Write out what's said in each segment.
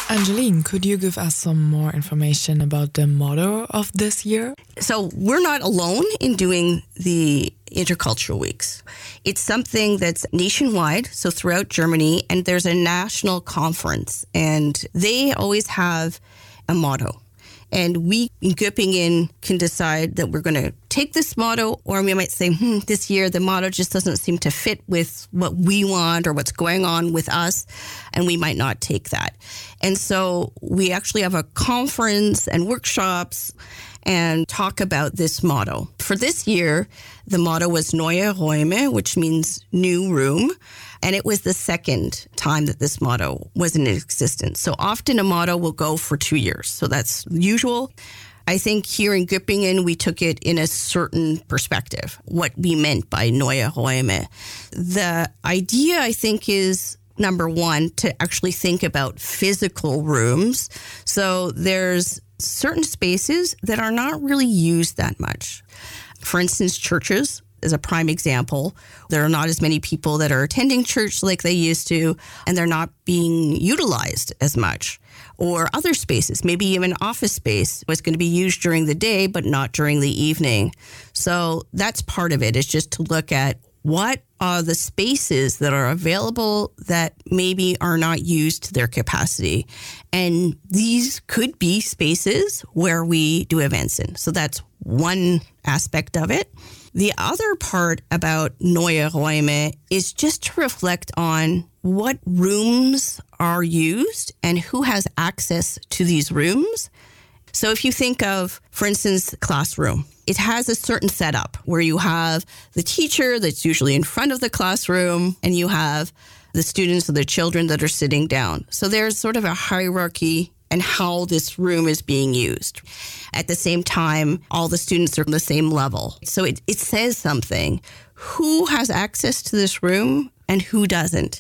Angeline, could you give us some more information about the motto of this year? So we're not alone in doing the Intercultural Weeks. It's something that's nationwide, so throughout Germany, and there's a national conference, and they always have a motto. And we in Göppingen can decide that we're going to take this motto, or we might say, this year the motto just doesn't seem to fit with what we want or what's going on with us, and we might not take that. And so we actually have a conference and workshops and talk about this motto. For this year, the motto was Neue Räume, which means new room. And it was the second time that this motto was in existence. So often a motto will go for 2 years. So that's usual. I think here in Göppingen, we took it in a certain perspective, what we meant by Neue Räume. The idea, I think, is number one, to actually think about physical rooms. So there's certain spaces that are not really used that much. For instance, churches is a prime example. There are not as many people that are attending church like they used to, and they're not being utilized as much. Or other spaces, maybe even office space was going to be used during the day, but not during the evening. So that's part of it, is just to look at what are the spaces that are available that maybe are not used to their capacity. And these could be spaces where we do events in. So that's one aspect of it. The other part about Neue Räume is just to reflect on what rooms are used and who has access to these rooms. So if you think of, for instance, classroom, it has a certain setup where you have the teacher that's usually in front of the classroom and you have the students or the children that are sitting down. So there's sort of a hierarchy and how this room is being used. At the same time, all the students are on the same level. So it says something. Who has access to this room and who doesn't?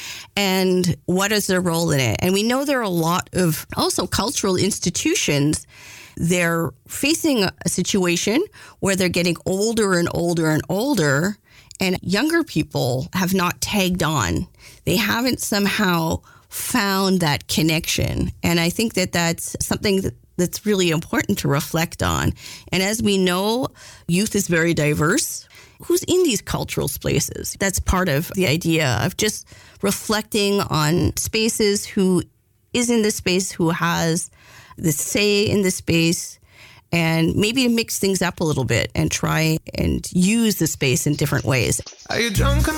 And what is their role in it? And we know there are a lot of also cultural institutions. They're facing a situation where they're getting older and older and older, and younger people have not tagged on. They haven't somehow found that connection. And I think that that's something that's really important to reflect on. And as we know, youth is very diverse. Who's in these cultural spaces? That's part of the idea of just reflecting on spaces, who is in the space, who has the say in the space, and maybe mix things up a little bit and try and use the space in different ways. Are you drunk?